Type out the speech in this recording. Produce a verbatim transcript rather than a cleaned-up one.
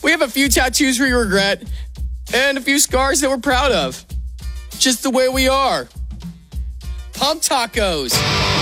We have a few tattoos we regret and a few scars that we're proud of. Just the way we are. Pump Tacos.